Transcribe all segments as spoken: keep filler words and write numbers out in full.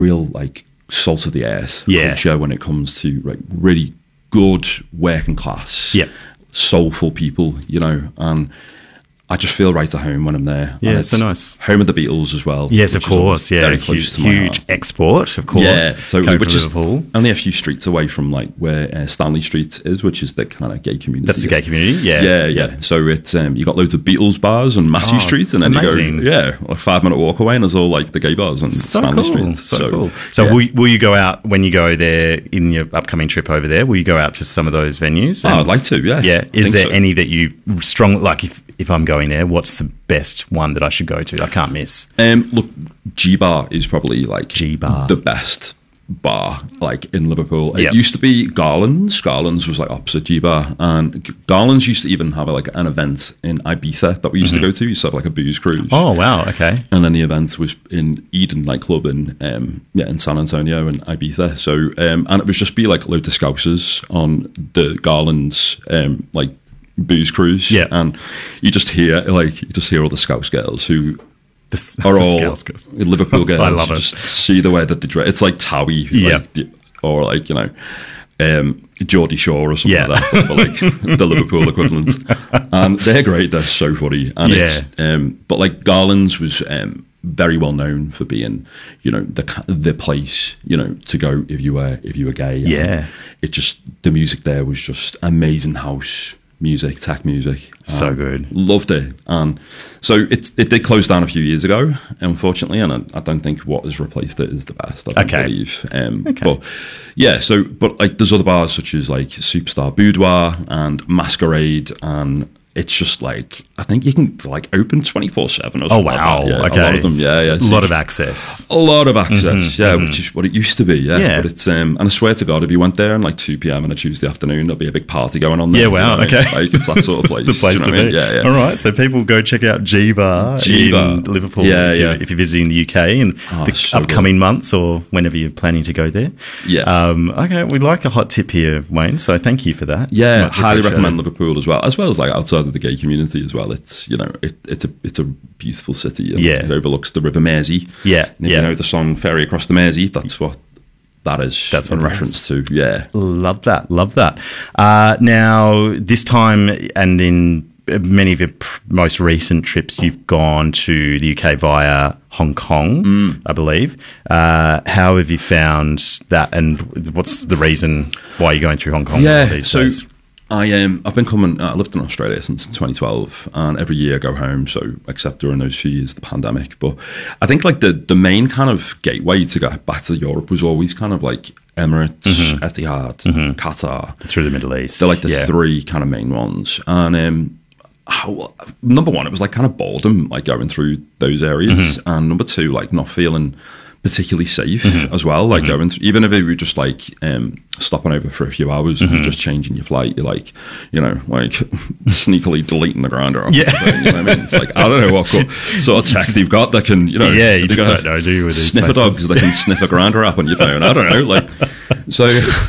real like salt of the earth Yeah. culture when it comes to like really good working class, Yep. soulful people, you know, and I just feel right at home when I'm there. Yeah, And it's so nice. Home of the Beatles as well. Yes, of which is always course. Yeah, very close huge, to my huge heart. export, of course. Yeah, totally. Coming Which from is Liverpool. only a few streets away from like where uh, Stanley Street is, which is the kind of gay community. That's the gay community. Yeah, Yeah, yeah. So it's um, you got loads of Beatles bars on Mathew Oh, Street, and then amazing. you go, yeah, like five minute walk away, and there's all like the gay bars on So Stanley cool. Street. So, cool. So yeah. will, will you go out when you go there in your upcoming trip over there? Will you go out to some of those venues? Oh, I'd like to. Yeah, Yeah. I Is think there so. any that you strong like? If if I'm going there, what's the best one that I should go to? I can't miss. Um, look, G Bar is probably like G Bar. the best bar like in Liverpool. Yep. It used to be Garland's. Garland's was like opposite G Bar, and G- Garland's used to even have like an event in Ibiza that we used to go to. We used to have like a booze cruise. Oh wow. Okay. And then the event was in Eden nightclub in um, yeah in San Antonio and Ibiza. So um, and it would just be like loads of Scousers on the Garland's um, like booze cruise. Yeah. And you just hear like you just hear all the Scouse girls who The, are the all Scouse girls. Liverpool girls. I love You it. Just see the way that they dress. It's like Towie, Yeah. like, the- or like you know. Um, Geordie Shore or something Yeah. like that, but for like the Liverpool equivalent. And they're great. They're so funny. And Yeah. it's, um, but like Garland's was um, very well known for being, you know, the ca- the place, you know, to go if you were if you were gay. And Yeah. it just the music there was just amazing house music, tech music. So Um, good. Loved it. And so it it did close down a few years ago, unfortunately, and I, I don't think what has replaced it is the best. I don't Okay. believe. Um, Okay. But yeah, so but like there's other bars such as like Superstar Boudoir and Masquerade, and it's just like I think you can like open twenty-four seven or Oh something. wow. Like that. Yeah, Okay. a lot of them. Yeah, yeah. A So lot you of access. a lot of access, yeah, which is what it used to be, yeah. Yeah. But it's um, and I swear to God, if you went there on like two p.m. on a Tuesday afternoon, there'll be a big party going on there. Yeah, you wow, know what I okay. mean? Like, it's that sort of place. The place do to you know what I be. mean? Yeah, yeah. All right, so people go check out G Bar G Bar. in Liverpool Yeah, if, you're, yeah. if you're visiting the U K in Oh, the so upcoming months or whenever you're planning to go there. Yeah. Um, okay, we like a hot tip here, Wayne, so thank you for that. Yeah, Much highly appreciated. recommend Liverpool as well, as well as like outside of the gay community as well. It's you know it, it's a it's a beautiful city. And Yeah. it overlooks the River Mersey. Yeah, and if yeah. you know the song "Ferry Across the Mersey," that's what that is. That's what in it reference to. Yeah, Love that. Love that. Uh, now, this time and in many of your pr- most recent trips, you've gone to the U K via Hong Kong, Mm. I believe. Uh, how have you found that, and what's the reason why you're going through Hong Kong yeah. these So days? I um I've been coming. I lived in Australia since twenty twelve, and every year I go home. So except during those few years, the pandemic. But I think like the the main kind of gateway to get back to Europe was always kind of like Emirates, Etihad, Qatar. Through the Middle East. They're like the yeah. three kind of main ones. And um, how, number one, it was like kind of boredom, like going through those areas. Mm-hmm. And number two, like not feeling particularly safe Mm-hmm. as well. Like going, through, even if it were just like um, stopping over for a few hours Mm-hmm. and just changing your flight, you're like, you know, like sneakily deleting the grinder. Yeah. You know what I mean? It's like, I don't know what co- sort of tech they've got that can, you know, Yeah, you they just got don't know, do you, with these sniffer places? dogs that can sniff a grinder app on your phone. I don't know. Like, so,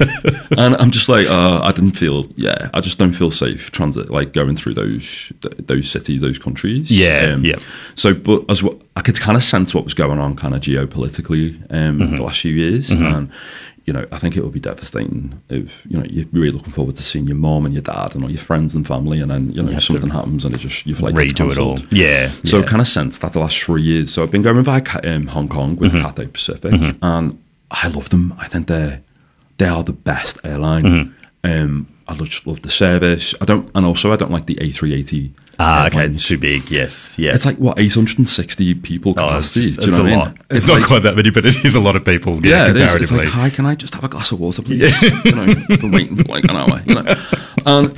and I'm just like, uh, I didn't feel, yeah, I just don't feel safe transit, like going through those th- those cities, those countries. Yeah, yeah. So, but as well, I could kind of sense what was going on, kind of geopolitically, um, Mm-hmm. the last few years, and you know, I think it would be devastating if you know you're really looking forward to seeing your mom and your dad and all your friends and family, and then you know have something to happens and it just your flight gets Redo it all. cancelled. Yeah. So yeah. kind of sense that the last three years. So I've been going via Ca- um, Hong Kong with Mm-hmm. Cathay Pacific, and I love them. I think they're they are the best airline. Mm-hmm. Um, I just love the service. I don't, and also I don't like the A three eighty. Ah, okay, airplanes. it's too big. Yes, yeah. It's like what eight hundred sixty people Oh, it's, capacity. just- Do you it's know a what I lot. mean? It's, not like- quite that many, but it is a lot of people. Yeah, Yeah, it is. It's comparatively. like, hi, can I just have a glass of water, please? you know, I've been waiting for like an hour. You know, and,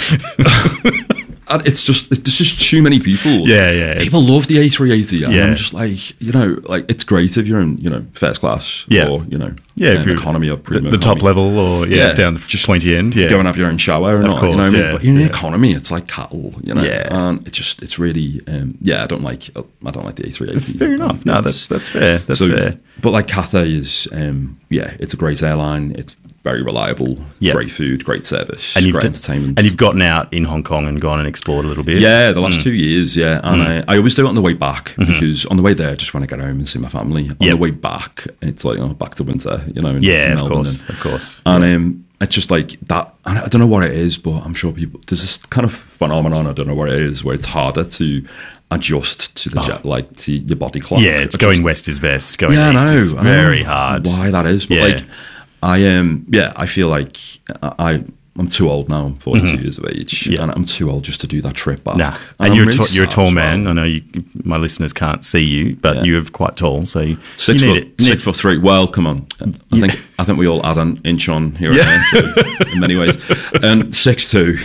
and it's just it's just too many people. Yeah, yeah, it's- People love the A three eighty, and Yeah. I'm just like, you know, like it's great if you're in, you know, first class Yeah. or you know, yeah, if um, you're economy or the, premium the top economy. level, or yeah, Yeah, down the just pointy end. Yeah, Go and have your own shower, or not, course, you know what I mean? yeah, But in yeah. economy, it's like cattle, you know. Yeah. And it just it's really, um, yeah, I don't like I don't like the A three eighty. fair enough. No, It's- that's that's fair. That's so, fair. But like Cathay is, um, yeah, it's a great airline. It's very reliable, Yep. great food, great service, And you've great d- entertainment. And you've gotten out in Hong Kong and gone and explored a little bit. Yeah, the last mm. two years, yeah. And mm. I, I always do it on the way back mm-hmm. because on the way there, I just want to get home and see my family. On yep. the way back, it's like, oh, back to winter, you know. In, yeah, in of course, and, of course. And yeah. um, it's just like that. I don't know what it is, but I'm sure people, there's this kind of phenomenon, I don't know what it is, where it's harder to adjust to the oh. jet, like to your body clock. Yeah, it's going just, west is best. Going yeah, east I know, is very I know hard. Why that is, but yeah. like, I am, um, yeah, I feel like I, I'm too old now. I'm forty-two mm-hmm. years of age, yeah. and I'm too old just to do that trip back. Nah. And, and you're, really t- you're a tall man. Well. I know you, my listeners can't see you, but yeah. you're quite tall, so you, six you foot, need it. You six need foot three. Well, come on. I yeah. think I think we all add an inch on here yeah. and there, in many ways. And six two.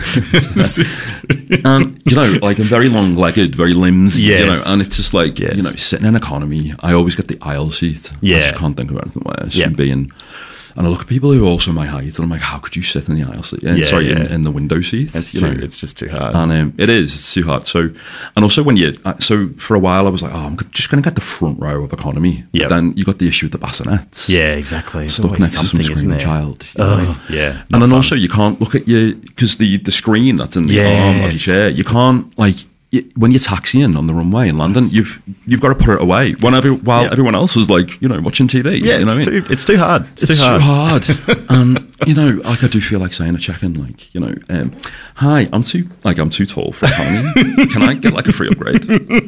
And you know, like I'm very long legged, very limbsy. Yes. You know, and it's just like yes. you know, sitting in economy. I always get the aisle seat. Yeah. I just can't think of anything worse yeah. than being. And I look at people who are also my height, and I'm like, how could you sit in the aisle seat? Yeah, sorry, yeah. In, in the window seat. It's, you too, know? it's just too hard. And um, it is, it's too hard. So, and also when you, so for a while I was like, oh, I'm just going to get the front row of economy. Yep. But then you got the issue with the bassinets. Yeah, exactly. It's stuck next to some screaming child. You oh, know? Yeah. And then fun. Also you can't look at your, because the, the screen that's in the yes. arm of your chair, you can't, like, You, when you're taxiing on the runway in London, you've you've got to put it away when every, while yeah. everyone else is like, you know, watching T V. Yeah, you know it's, what I mean? too, it's too hard. It's, it's too hard. Too hard. And you know, like I do feel like saying a check-in, like, you know, um, hi, I'm too like I'm too tall for economy. Can I get like a free upgrade?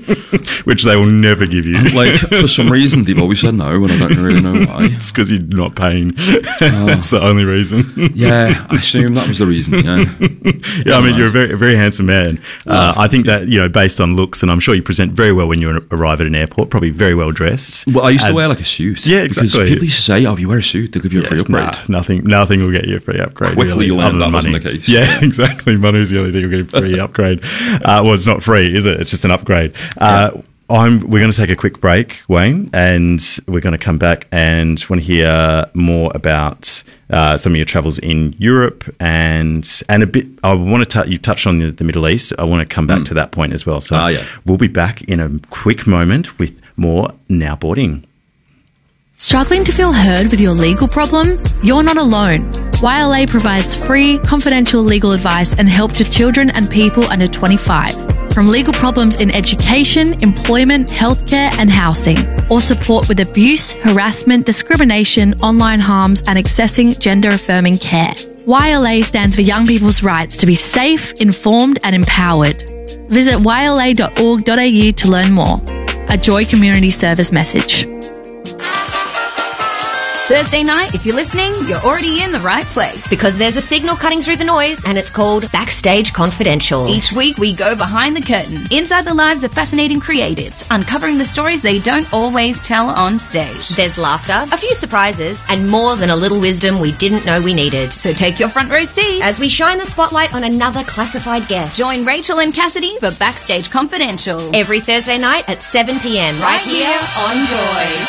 Which they will never give you. Like for some reason, they've always said no, and I don't really know why. It's because you're not paying. Uh, That's the only reason. Yeah, I assume that was the reason. Yeah, yeah. I mean, right. you're a very, a very handsome man. Yeah. Uh, I think that you know, based on looks, and I'm sure you present very well when you arrive at an airport. Probably very well dressed. Well, I used and, to wear like a suit. Yeah, exactly. Because people used to say, "Oh, if you wear a suit, they'll give you a yeah, free upgrade." Nah, nothing, nothing will get you a free upgrade. Quickly, really, you'll learn that money. wasn't the case. Yeah, yeah. exactly. Money's the only thing you'll get a free upgrade. Uh, well, it's not free, is it? It's just an upgrade. Uh, yeah. I'm, we're going to take a quick break, Wayne, and we're going to come back and want to hear more about uh, some of your travels in Europe and and a bit. I want to t- you touched on the, the Middle East. I want to come back mm. to that point as well. So ah, yeah. we'll be back in a quick moment with more Now Boarding. Struggling to feel heard with your legal problem? You're not alone. Y L A provides free, confidential legal advice and help to children and people under twenty-five. From legal problems in education, employment, healthcare and housing, or support with abuse, harassment, discrimination, online harms and accessing gender-affirming care. Y L A stands for young people's rights to be safe, informed and empowered. Visit y l a dot org dot a u to learn more. A Joy Community Service message. Thursday night, if you're listening, you're already in the right place. Because there's a signal cutting through the noise, and it's called Backstage Confidential. Each week, we go behind the curtain, inside the lives of fascinating creatives, uncovering the stories they don't always tell on stage. There's laughter, a few surprises, and more than a little wisdom we didn't know we needed. So take your front row seat as we shine the spotlight on another classified guest. Join Rachel and Cassidy for Backstage Confidential. Every Thursday night at seven p.m. Right, right here on Joy.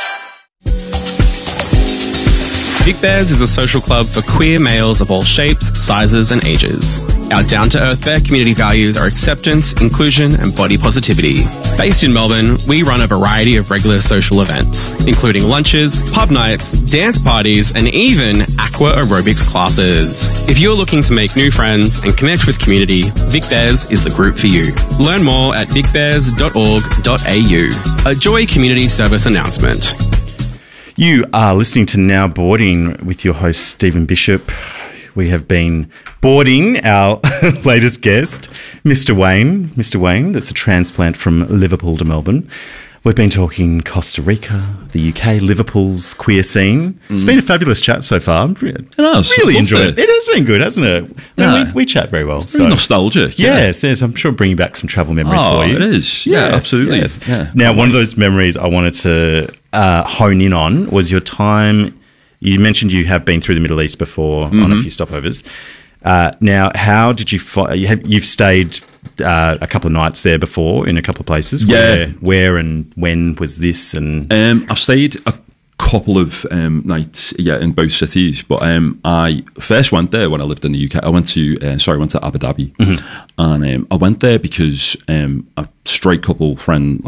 Vic Bears is a social club for queer males of all shapes, sizes and ages. Our down-to-earth Bear community values are acceptance, inclusion and body positivity. Based in Melbourne, we run a variety of regular social events, including lunches, pub nights, dance parties and even aqua aerobics classes. If you're looking to make new friends and connect with community, Vic Bears is the group for you. Learn more at vic bears dot org dot a u. A Joy Community Service announcement. You are listening to Now Boarding with your host, Stephen Bishop. We have been boarding our latest guest, Mister Wayne. Mister Wayne, that's a transplant from Liverpool to Melbourne. We've been talking Costa Rica, the U K, Liverpool's queer scene. Mm. It's been a fabulous chat so far. I've really, really enjoyed it. It has been good, hasn't it? Yeah. I mean, we, we chat very well. It's very so. nostalgic. Yeah. Yes, yes. I'm sure bringing back some travel memories oh, for you. It is. Yeah, yes, absolutely. Yes. Yeah. Now, one of those memories I wanted to uh, hone in on was your time. You mentioned you have been through the Middle East before mm-hmm. on a few stopovers. Uh, now, how did you fi- you have, you've stayed uh, a couple of nights there before in a couple of places? Yeah. Where, where and when was this? And um, I've stayed a couple of um, nights, yeah, in both cities. But um, I first went there when I lived in the U K. I went to, uh, sorry, I went to Abu Dhabi. Mm-hmm. And um, I went there because um, a straight couple friend, like,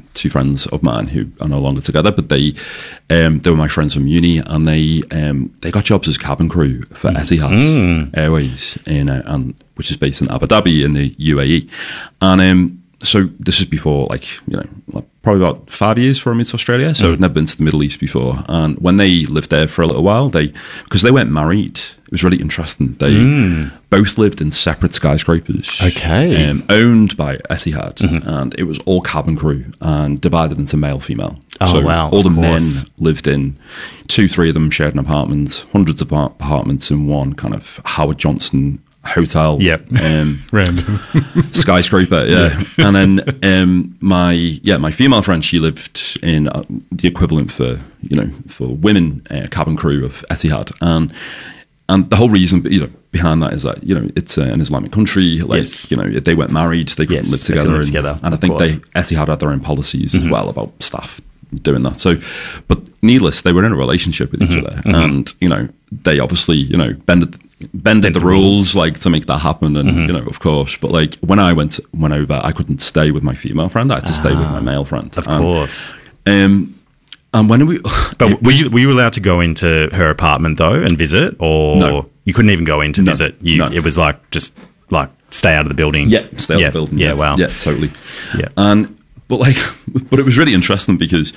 two friends of mine who are no longer together, but they um, they were my friends from uni, and they um, they got jobs as cabin crew for Etihad mm. Airways, in, uh, and which is based in Abu Dhabi in the U A E, and um, so this is before, like, you know, like probably about five years before I moved to Australia. So mm. I'd never been to the Middle East before. And when they lived there for a little while, they, because they weren't married, it was really interesting. They mm. both lived in separate skyscrapers. Okay. Um, owned by Etihad. Mm-hmm. And it was all cabin crew and divided into male, female. Oh, so wow. all the men course. lived in, two, three of them shared an apartment, hundreds of apartments in one kind of Howard Johnson hotel. Yep. Um, Random. skyscraper, yeah. yeah. And then um, my yeah my female friend, she lived in uh, the equivalent for you know for women uh, cabin crew of Etihad, and and the whole reason you know behind that is that you know it's uh, an Islamic country, like yes. you know they weren't married, they couldn't yes, live together, live and, together and I think course. they Etihad had their own policies mm-hmm. as well about staff doing that. So, but needless, they were in a relationship with each mm-hmm. other, mm-hmm. and you know they obviously you know bended. bended the, the rules, rules like to make that happen, and mm-hmm. you know of course, but like when I went went over, I couldn't stay with my female friend, I had to ah, stay with my male friend, of and, course. um and when we but were you, were you allowed to go into her apartment though and visit, or no. you couldn't even go in to no, visit? You, no. It was like just like stay out of the building. Yeah, stay out yeah. of the building. Yeah, yeah, wow. Yeah, totally. Yeah, and but like, but it was really interesting because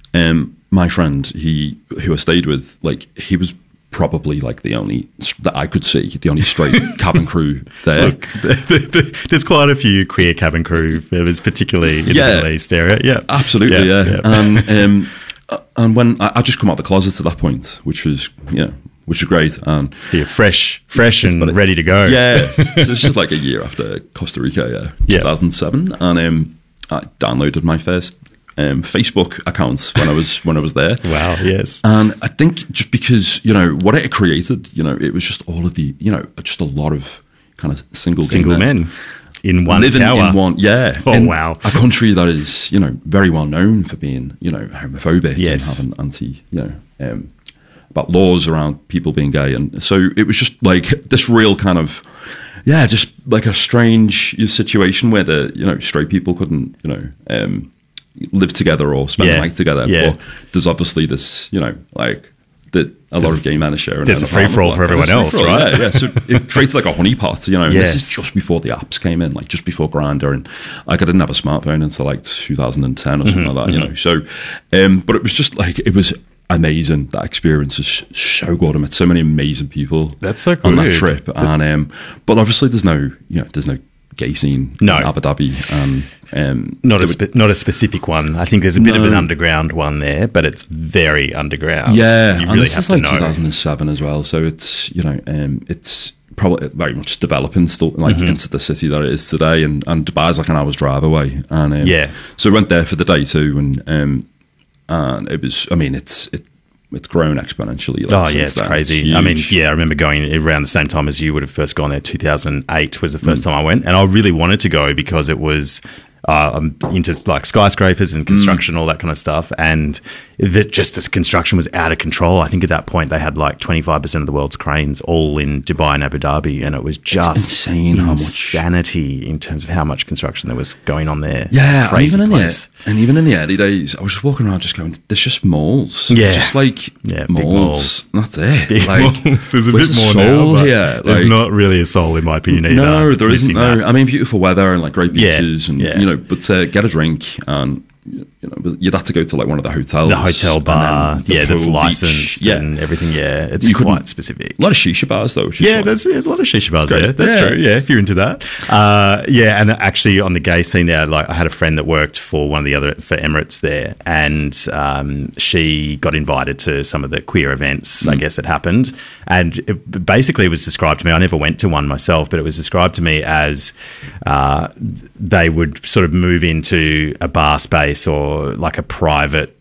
um my friend, he who I stayed with, like he was probably like the only that I could see, the only straight cabin crew there. Look, there's quite a few queer cabin crew members, particularly in yeah, the Middle East area. Yeah, absolutely. Yeah, yeah. yeah. and um, and when I, I just come out the closet at that point, which was yeah, which was great, and yeah, fresh, fresh and it, ready to go. Yeah, so it's just like a year after Costa Rica, yeah, yeah. two thousand seven, and um, I downloaded my first. Um, Facebook accounts when I was when I was there. Wow, yes. And I think just because you know what it created, you know, it was just all of the you know just a lot of kind of single single men. men in one living tower. in one, yeah. Oh in wow, a country that is you know very well known for being you know homophobic yes. and having anti you know um, about laws around people being gay, and so it was just like this real kind of. Yeah, just like a strange situation where the you know straight people couldn't you know um, live together or spend yeah. the night together. Yeah. But there's obviously this, you know, like that a lot there's of gay men are sharing. There's a free for all for everyone else, right? Yeah, yeah. So it creates like a honeypot, you know. And yes. This is just before the apps came in, like just before Grindr, and like I didn't have a smartphone until like two thousand ten or something mm-hmm, like that, mm-hmm. you know. So, um, but it was just like it was amazing. That experience is so good. I met so many amazing people. That's so on good. that trip, the- and um, but obviously there's no, you know, there's no gay scene no. in Abu Dhabi. Um, um, not a spe- not a specific one. I think there's a bit no. of an underground one there, but it's very underground. Yeah, you and really this have is to like know. two thousand seven as well. So it's you know um, it's probably very much developing still, like mm-hmm. into the city that it is today. And and Dubai's like an hour's drive away. And um, yeah, so we went there for the day too, and um, and it was. I mean, it's it. It's grown exponentially. Like, oh yeah, it's then. crazy. It's I mean, huge. yeah, I remember going around the same time as you would have first gone there. two thousand eight was the first Mm. time I went, and I really wanted to go because it was uh, I'm into like skyscrapers and construction, mm. all that kind of stuff, and that just this construction was out of control. I think at that point they had like twenty-five percent of the world's cranes all in Dubai and Abu Dhabi, and it was just it's insane how much insanity in terms of how much construction there was going on there. Yeah, and Crazy even in place. the and even in the early days, I was just walking around, just going, "There's just malls, Yeah. just like Yeah, big malls. That's it. Big like, malls. There's a where's bit the more soul now, but here. there's Like, not really a soul in my opinion either. no, It's there isn't. missing No, that. I mean, beautiful weather and like great Yeah, beaches, and yeah. you know, but uh, get a drink and. You know, you'd have to go to like one of the hotels, The hotel and bar, then the yeah, that's pool, licensed beach. Yeah, and everything. Yeah, it's You couldn't- quite specific. a lot of shisha bars though. Which is Yeah, fun. there's, there's a lot of shisha bars great. there. That's Yeah. true. Yeah, if you're into that. Uh, yeah, and actually on the gay scene there, like I had a friend that worked for one of the other for Emirates there, and um, she got invited to some of the queer events. Mm. I guess it happened, and it, basically it was described to me. I never went to one myself, but it was described to me as uh, they would sort of move into a bar space or like a private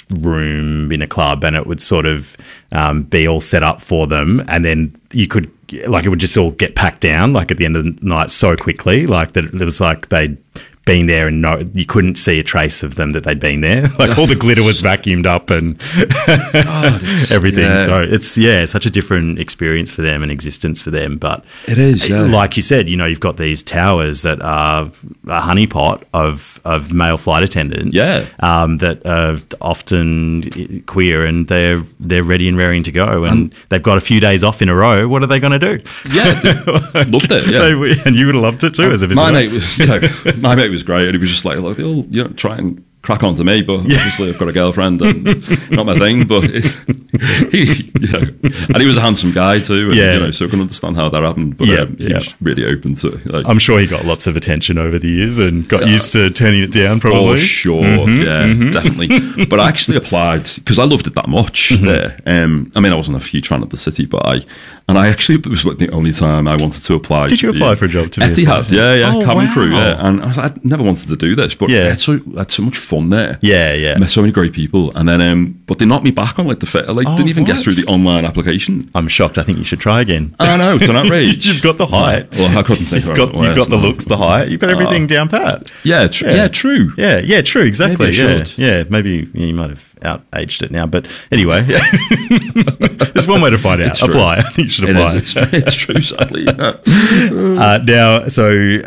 room in a club, and it would sort of um, be all set up for them, and then you could like it would just all get packed down like at the end of the night so quickly, like that it was like they'd been there and no, you couldn't see a trace of them that they'd been there. Like all the glitter was vacuumed up and God, everything. yeah. So it's, yeah, such a different experience for them and existence for them. But It is, yeah. like you said, you know, you've got these towers that are a honeypot of, of male flight attendants Yeah. um, that are often queer and they're they're ready and raring to go. And Um, they've got a few days off in a row. What are they going to do? Yeah, they loved it. Yeah. They- and you would have loved it too as a visitor. My mate was, you know, my mate was great, and he was just like, "Look, they'll, you know, try and crack on to me, but obviously I've got a girlfriend and not my thing." But it, he, you know, and he was a handsome guy too, and, Yeah. you know, so I can understand how that happened. But Yeah, um, he yeah. was really open to it. Like, I'm sure he got lots of attention over the years and got Yeah. used to turning it down probably. For sure, Mm-hmm, yeah, definitely. But I actually applied because I loved it that much Mm-hmm. there. Um, I mean, I wasn't a huge fan of the city, but I, and I actually, it was like the only time I wanted to apply. Did you to apply be- for a job to be a Etihad, flight yeah, yeah, attendant? Oh, cabin crew, wow. yeah. And I was like, I never wanted to do this, but Yeah. I had so, I had so much fun there. Yeah, yeah. Met so many great people, and then, um, but they knocked me back on like the fit. Like, Oh, didn't even get what? through the online application. I'm shocked. I think you should try again. I know, it's an outrage. You've got the height. Well, I couldn't think You've of got, it. you've got the No. looks, the height. You've got everything down pat. Yeah, tr- Yeah. yeah, true. Yeah, yeah, true, exactly. Maybe I yeah, should. yeah. Maybe yeah, you might have out-aged it now, but anyway, there's one way to find out. It's true. Apply. I think you should It apply. is, it's, true, it's true, sadly. Yeah. Uh, now, so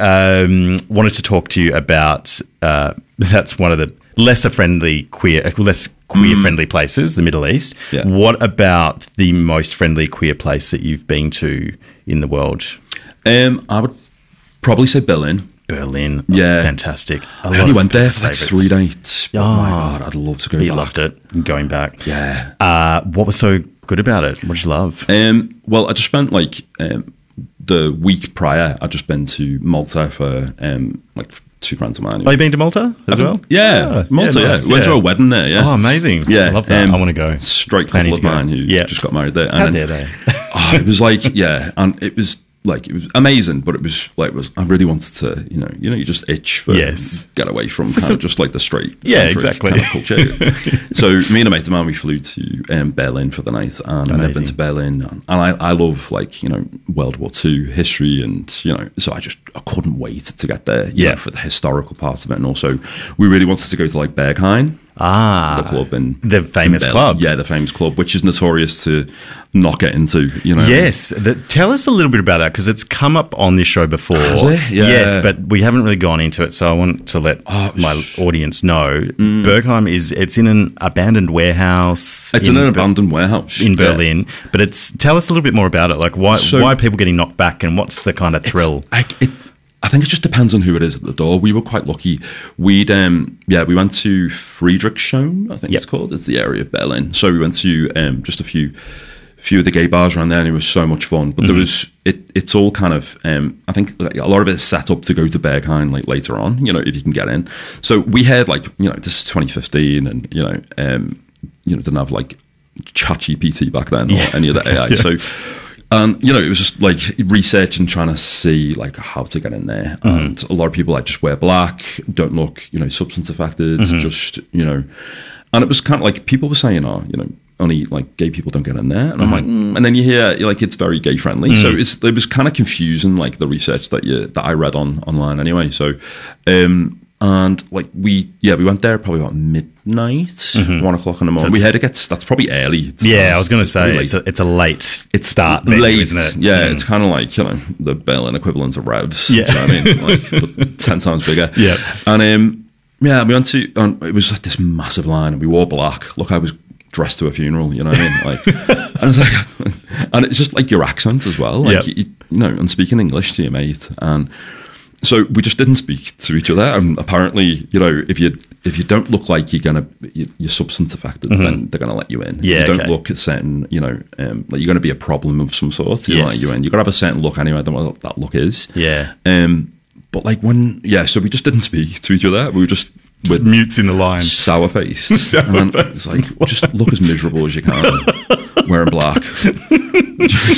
um, wanted to talk to you about uh, that's one of the lesser friendly queer, less queer friendly places, the Middle East. Yeah. What about the most friendly queer place that you've been to in the world? Um, I would probably say Berlin. Berlin. Yeah. fantastic. A I lot only of went there for like favourites. three nights. Oh, my God, I'd love to go You back. loved it. Going back. Yeah. Uh, what was so good about it? What did you love? Um, well, I just spent like um, the week prior, I'd just been to Malta for um, like two friends of mine. Oh, you been to Malta as well? Yeah, Ah, Malta, yeah. nice, Went to a wedding there, yeah. Oh, amazing. Yeah, I love that. um, I want to go. Straight Planning couple of to go. mine who Yeah. just got married there. And How then- dare they? oh, it was like, yeah, and it was like, it was amazing, but it was like, it was I really wanted to, you know, you know, you just itch for Yes. get away from kind some- of just like the straight, Yeah, centric exactly. kind of culture. So me and a mate of mine, we flew to um, Berlin for the night, and I've never been Amazing. to Berlin, and I, I love like you know World War Two history, and you know, so I just I couldn't wait to get there, you Yeah. know, for the historical part of it, and also we really wanted to go to like Berghain. Ah, The club in the famous in Berlin. club. yeah, the famous club, which is notorious to not get into. You know, Yes. The, tell us a little bit about that because it's come up on this show before. Has it? Yeah. Yes, but we haven't really gone into it, so I want to let Oh, my sh- audience know. Bergheim is it's in an abandoned warehouse. it's in an Ber- abandoned warehouse in yeah. Berlin. But it's tell us a little bit more about it. Like why So- why are people getting knocked back and what's the kind of thrill? I, it, I think it just depends on who it is at the door. We were quite lucky. We'd um, yeah, we went to Friedrichshain, I think Yep. it's called. It's the area of Berlin. So we went to um, just a few few of the gay bars around there, and it was so much fun. But there was it. It's all kind of um, I think like, a lot of it is set up to go to Berghain like later on. You know, if you can get in. So we had like you know this is twenty fifteen, and you know um, you know didn't have like ChatGPT back then or any of the A I. Yeah. So. And you know, it was just like research and trying to see like how to get in there. Mm-hmm. And a lot of people like just wear black, don't look, you know, substance affected, Mm-hmm. just you know. And it was kind of like people were saying, "Oh, you know, only like gay people don't get in there." And I'm like, mm. and then you hear like it's very gay friendly. So Mm-hmm. it's it was kind of confusing, like the research that you that I read on online anyway. So, um, and like we yeah we went there probably about midnight, one o'clock in the morning. it's- we heard it gets that's probably early. to be Yeah, I honest. was going to It's probably say late. it's a, it's a late It's start, venue, late, isn't it? Yeah, Mm. it's kind of like you know the Berlin equivalent of Revs. Yeah. do you know what I mean, like but ten times bigger. Yeah. and um, yeah, we went to. Um, it was like this massive line, and we wore black. Look, I was dressed to a funeral. You know what I mean? Like, and it's like, and it's just like your accent as well. Like Yep. you, you know, and speaking English to your mate, and so we just didn't speak to each other. And apparently, you know, if you if you don't look like you're gonna you- you're substance affected, then they're gonna let you in. Mm-hmm. Yeah, if you don't okay. look at certain, you know, um, like you're gonna be a problem of some sort. You Yes. know, let you in. You gotta have a certain look anyway. I don't know what that look is. Yeah. Um, but like when yeah, so we just didn't speak to each other. We were just Just with mutes in the line. sour faced. Sour and faced. it's like just look as miserable as you can, wearing black.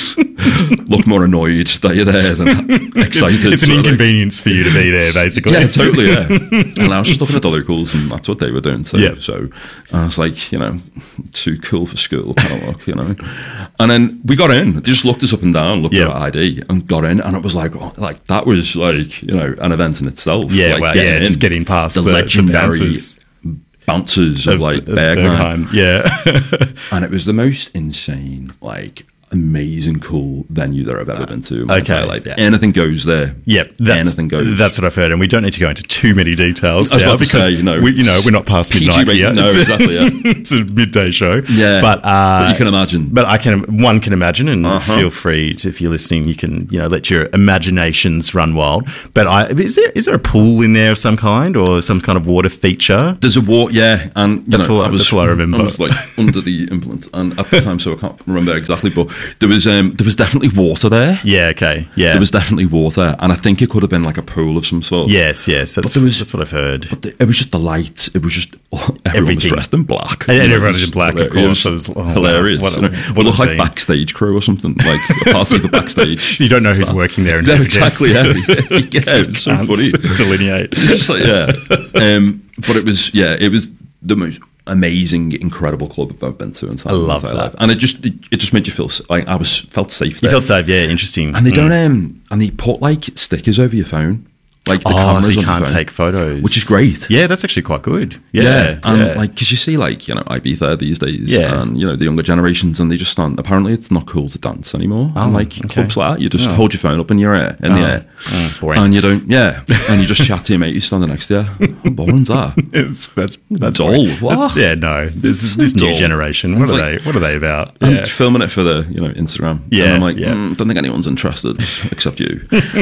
look more annoyed that you're there than excited. It's an so, like, inconvenience for you to be there, basically. yeah, totally, yeah. And I was just looking at the locals, and that's what they were doing too. Yeah. So I was like, you know, too cool for school kind of look, you know. And then we got in. They just looked us up and down, looked Yeah. at our I D, and got in. And it was like, oh, like that was like, you know, an event in itself. Yeah, like well, getting yeah, in, just getting past the, the- the legendary bouncers. bouncers of, like Of Bergheim. Bergheim, yeah. And it was the most insane, like amazing, cool venue that I've ever been to. in my Okay, entire life. yeah. Anything goes there. Yeah, that's, anything goes. That's what I've heard, and we don't need to go into too many details I was now about to because say, you know, we, you know we're not past P G midnight rating- here. no, It's- exactly, yeah. it's a midday show. Yeah, but, uh, but you can imagine. But I can. One can imagine, and Uh-huh. feel free to, if you're listening, you can you know let your imaginations run wild. But I is there is there a pool in there of some kind or some kind of water feature? There's a war, yeah, and you That's know, all I- I was, that's all I remember. I was like under the influence, and at the time, so I can't remember exactly, but there was um, there was definitely water there. Yeah. Okay. Yeah. There was definitely water, and I think it could have been like a pool of some sort. Yes. Yes. That's, there was- that's what I've heard. But the, it was just the lights. It was just everyone Everything. was dressed in black, And You know, everyone it was in was black, of hilarious. course, so It was it's- oh, wow. hilarious. What a- you know, what we a looked like scene. backstage crew or something, like a part of the backstage. You don't know who's staff. working there. Yeah, as a guest. exactly. Yeah, yeah, yeah, Just it's so can't funny. delineate. Just like, yeah. Um, but it was, yeah, it was the most amazing, incredible club I've ever been to in I love my entire that. life. And it just, it, it just made you feel, s- like I was, felt safe there. You felt safe. Yeah. Interesting. And they Mm. don't, um, and they put like stickers over your phone. Like the Oh, cameras so you on the can't phone, take photos, which is great. Yeah, that's actually quite good. Yeah, Yeah, and yeah. like, because you see, like, you know, Ibiza these days, Yeah. and you know, the younger generations, and they just aren't. Apparently, it's not cool to dance anymore. Oh, and like okay. clubs like that, you just Oh. hold your phone up in your air, in the Oh, air, oh, boring. and you don't, yeah, and you just chat to your mate who's standing next to you. How boring's that? It's, that's that's Dull. boring. What? That's- yeah, no. This is this new Dull. generation. What It's are like- they? What are they about? I'm Yeah. filming it for the, you know, Instagram. Yeah, and I'm like, yeah. mm, don't think anyone's interested except you.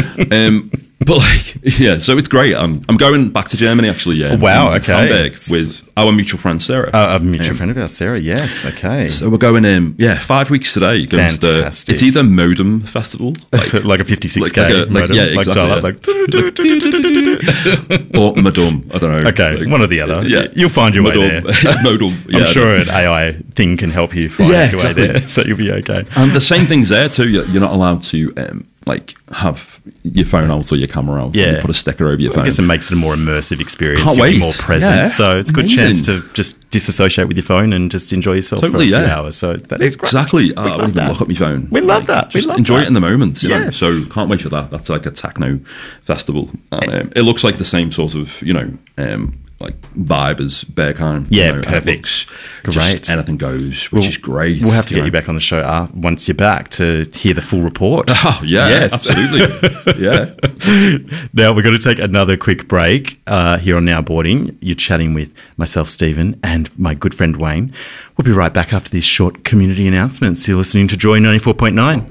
um, but like, yeah, so it's great. I'm I'm going back to Germany actually. Yeah, Wow, in okay. Hamburg with our mutual friend Sarah. Uh, a mutual Um, friend of ours, Sarah. Yes. Okay. So we're going in, yeah, five weeks today. Going to the, Fantastic. it's either Modem Festival, Like, like a fifty-six like- K, like a- like- modem, yeah, like exactly, dial-up, yeah. like. or Madum. I don't know. Okay, Like, one or the other. Yeah, You'll find your way Modem. there. Modem. Yeah, I'm sure an A I thing can help you find Yeah, your exactly. way there, so you'll be okay. And the same thing's there too. You're you're not allowed to um, like have your phone out or your camera out. Yeah. and put a sticker over your I phone. guess it makes it a more immersive experience. Can't You'll be wait. more present. Yeah. So it's a good Amazing. chance to just disassociate with your phone and just enjoy yourself Totally, for a few yeah. hours. So that is great. Exactly. Uh, I love wouldn't even that. look at my phone. We love Like, that. We Just love enjoy that. it in the moment. You know? Yes. So can't wait for that. That's like a techno festival. And, um, it looks like the same sort of, you know, um, like vibe as Bergheim. Yeah, you know, and it perfect. looks just Great. anything goes, which We'll- is great. We'll have to get know. you back on the show uh, once you're back to hear the full report. Oh yeah, Yes. absolutely. Yeah. Now we're going to take another quick break uh, here on Now Boarding. You're chatting with myself, Stephen, and my good friend Wayne. We'll be right back after these short community announcements. You're listening to Joy ninety-four point nine.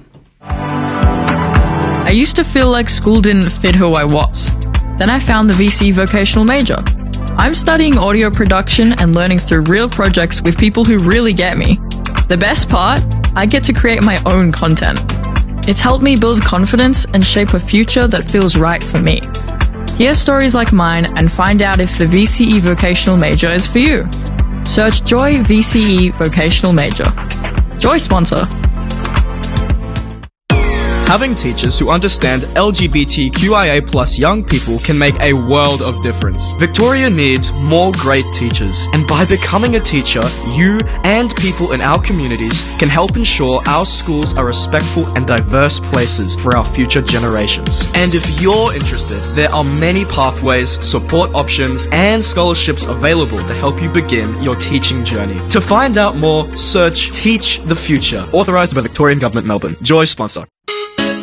I used to feel like school didn't fit who I was. Then I found the V C vocational major. I'm studying audio production and learning through real projects with people who really get me. The best part? I get to create my own content. It's helped me build confidence and shape a future that feels right for me. Hear stories like mine and find out if the V C E vocational major is for you. Search Joy V C E vocational major. Joy sponsor. Having teachers who understand L G B T Q I A plus young people can make a world of difference. Victoria needs more great teachers, and by becoming a teacher, you and people in our communities can help ensure our schools are respectful and diverse places for our future generations. And if you're interested, there are many pathways, support options, and scholarships available to help you begin your teaching journey. To find out more, search Teach the Future, authorised by the Victorian Government Melbourne. Joy sponsor.